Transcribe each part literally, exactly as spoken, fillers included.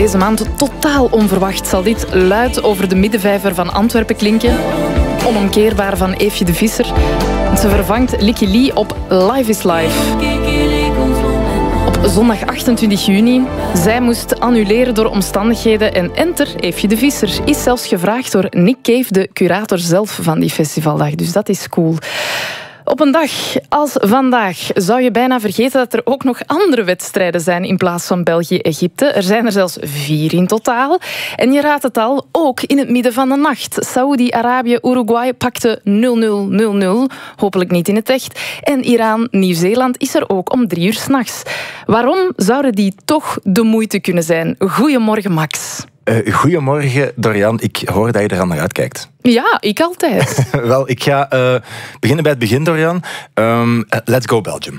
Deze maand, totaal onverwacht, zal dit luid over de middenvijver van Antwerpen klinken. Onomkeerbaar van Eefje de Visser. Ze vervangt Licky Lee op Live is Live. Op zondag achtentwintig juni. Zij moest annuleren door omstandigheden en enter, Eefje de Visser, is zelfs gevraagd door Nick Cave, de curator zelf van die festivaldag. Dus dat is cool. Op een dag als vandaag zou je bijna vergeten dat er ook nog andere wedstrijden zijn in plaats van België-Egypte. Er zijn er zelfs vier in totaal. En je raadt het al, ook in het midden van de nacht. Saoedi-Arabië-Uruguay pakte nul nul nul nul. Hopelijk niet in het echt. En Iran-Nieuw-Zeeland is er ook om drie uur 's nachts. Waarom zouden die toch de moeite kunnen zijn? Goedemorgen, Max. Uh, goedemorgen, Dorian. Ik hoor dat je er aan naar uitkijkt. Ja, ik altijd. Wel, ik ga uh, beginnen bij het begin, Dorian. Um, let's go Belgium.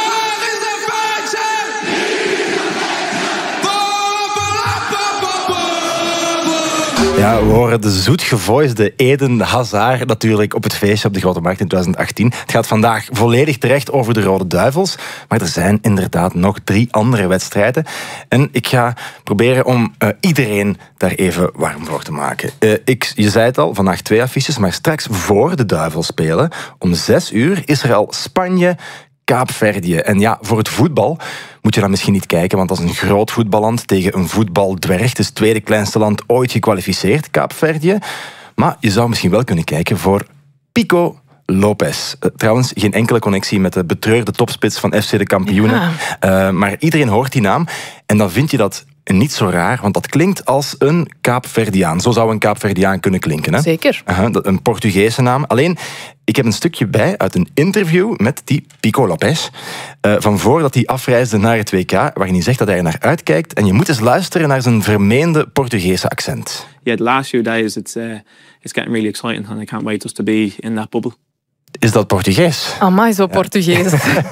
Ja, we horen de zoetgevoisde Eden Hazard natuurlijk op het feestje op de Grote Markt in twintig achttien. Het gaat vandaag volledig terecht over de Rode Duivels. Maar er zijn inderdaad nog drie andere wedstrijden. En ik ga proberen om uh, iedereen daar even warm voor te maken. Uh, ik, je zei het al, vandaag twee affiches, maar straks voor de Duivels spelen, om zes uur, is er al Spanje, Kaapverdië. En ja, voor het voetbal moet je dan misschien niet kijken, want dat is een groot voetballand tegen een voetbaldwerg. Het is het tweede kleinste land ooit gekwalificeerd, Kaapverdië. Maar je zou misschien wel kunnen kijken voor Pico Lopez. Uh, trouwens, geen enkele connectie met de betreurde topspits van F C de Kampioenen. Ja. Uh, maar iedereen hoort die naam. En dan vind je dat niet zo raar, want dat klinkt als een Kaapverdiaan. Zo zou een Kaapverdiaan kunnen klinken. Hè? Zeker. Uh, een Portugese naam. Alleen, ik heb een stukje bij uit een interview met die Pico Lopez. Uh, van voordat hij afreisde naar het W K, waarin hij zegt dat hij er naar uitkijkt. En je moet eens luisteren naar zijn vermeende Portugese accent. Yeah, the last few days it's, uh, it's getting really exciting and I can't wait just to be in that bubble. Is dat Portugees? Amai, zo Portugees.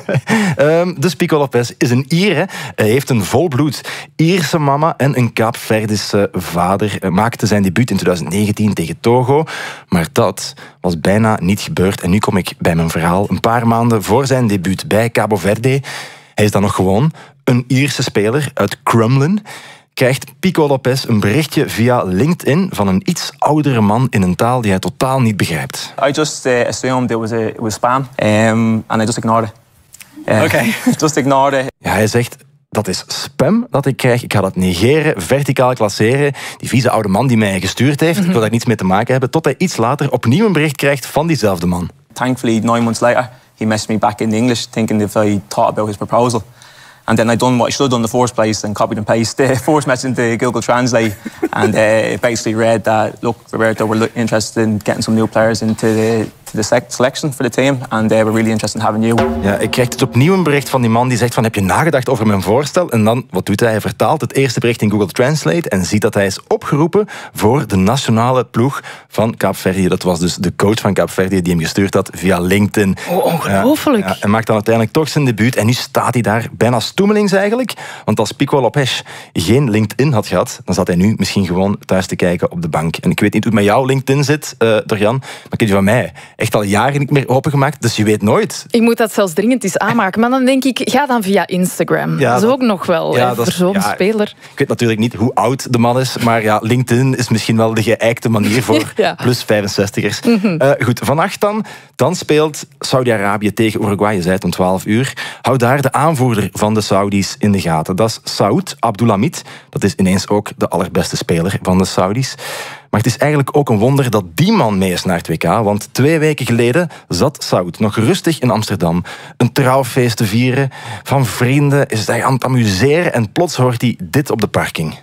Ja. um, dus Pico Lopez is een Ier. Hè. Hij heeft een volbloed Ierse mama en een Kaapverdische vader. Hij maakte zijn debuut in twintig negentien tegen Togo. Maar dat was bijna niet gebeurd. En nu kom ik bij mijn verhaal. Een paar maanden voor zijn debuut bij Cabo Verde. Hij is dan nog gewoon een Ierse speler uit Crumlin. Krijgt Pico Lopez een berichtje via LinkedIn van een iets oudere man in een taal die hij totaal niet begrijpt. I just uh, assumed it was, a, it was spam um, and I just ignored it. Uh, okay. Just ignored it. Ja, hij zegt, dat is spam dat ik krijg. Ik ga dat negeren, verticaal klasseren. Die vieze oude man die mij gestuurd heeft, mm-hmm. ik wil daar niets mee te maken hebben, tot hij iets later opnieuw een bericht krijgt van diezelfde man. Thankfully, nine months later, he messaged me back in English, thinking if I thought about his proposal. And then I done what I should have done in the first place and copied and pasted the first message into Google Translate. And uh, it basically read that, look, Roberto, we're interested in getting some new players into the, to the selection for the team. And uh, we're really interested in having you. Ja, ik krijg dus opnieuw een bericht van die man die zegt van, heb je nagedacht over mijn voorstel? En dan, wat doet hij? Hij vertaalt het eerste bericht in Google Translate en ziet dat hij is opgeroepen voor de nationale ploeg van Kaapverdië. Dat was dus de coach van Kaapverdië die hem gestuurd had via LinkedIn. Oh, ongelooflijk. Ja, ja, en maakt dan uiteindelijk toch zijn debuut. En nu staat hij daar bijna stoemelings eigenlijk. Want als Pico Lopez geen LinkedIn had gehad, dan zat hij nu misschien gewoon thuis te kijken op de bank. En ik weet niet hoe het met jouw LinkedIn zit, uh, Dorian, maar ik heb die van mij echt al jaren niet meer opengemaakt, dus je weet nooit. Ik moet dat zelfs dringend eens aanmaken. Maar dan denk ik, ga dan via Instagram. Ja, dat is ook nog wel, ja, hè, voor zo'n ja, speler. Ik weet natuurlijk niet hoe oud de man is, maar ja, LinkedIn is misschien wel de geëikte manier voor ja. plus vijfenzestigers. Mm-hmm. Uh, goed, vannacht dan. Dan speelt Saudi-Arabië tegen Uruguay, je zei het om twaalf uur. Hou daar de aanvoerder van de Saudis in de gaten. Dat is Saud Abdulhamid. Dat is ineens ook de allerbeste speler van de Saudis. Maar het is eigenlijk ook een wonder dat die man mee is naar het W K. Want twee weken geleden zat Saud nog rustig in Amsterdam een trouwfeest te vieren. Van vrienden is hij aan het amuseren en plots hoort hij dit op de parking.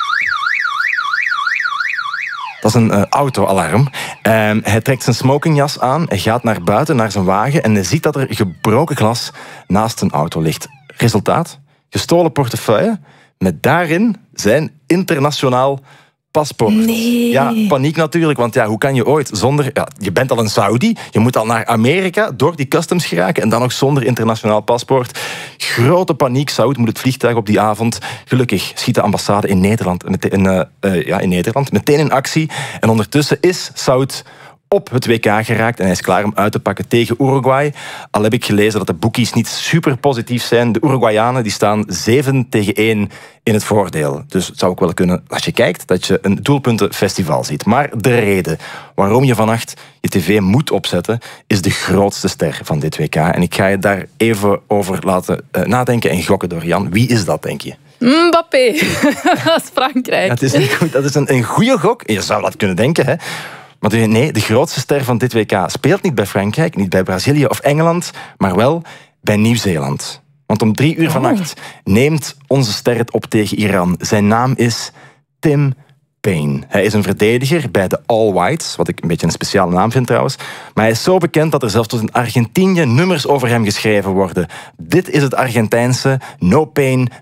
Dat is een uh, auto-alarm. Uh, hij trekt zijn smokingjas aan, hij gaat naar buiten, naar zijn wagen en hij ziet dat er gebroken glas naast zijn auto ligt. Resultaat? Gestolen portefeuille met daarin zijn internationaal paspoort. Nee. Ja, paniek natuurlijk, want ja, hoe kan je ooit zonder... Ja, je bent al een Saudi, je moet al naar Amerika door die customs geraken en dan nog zonder internationaal paspoort. Grote paniek. Saud moet het vliegtuig op die avond. Gelukkig schiet de ambassade in Nederland, meteen, uh, uh, ja, in Nederland meteen in actie. En ondertussen is Saud op het W K geraakt en hij is klaar om uit te pakken tegen Uruguay. Al heb ik gelezen dat de bookies niet super positief zijn. De Uruguayanen die staan zeven tegen één in het voordeel. Dus het zou ook wel kunnen, als je kijkt, dat je een doelpuntenfestival ziet. Maar de reden waarom je vannacht je tv moet opzetten, is de grootste ster van dit W K. En ik ga je daar even over laten uh, nadenken en gokken door Jan. Wie is dat, denk je? Mbappé. Dat is Frankrijk. Ja, het is een, goed- dat is een, een goede gok. Je zou dat kunnen denken, hè. Maar de- nee, de grootste ster van dit W K speelt niet bij Frankrijk, niet bij Brazilië of Engeland, maar wel bij Nieuw-Zeeland. Want om drie uur vannacht neemt onze ster het op tegen Iran. Zijn naam is Tim Payne. Hij is een verdediger bij de All Whites, wat ik een beetje een speciale naam vind trouwens. Maar hij is zo bekend dat er zelfs tot in Argentinië nummers over hem geschreven worden. Dit is het Argentijnse No Pain,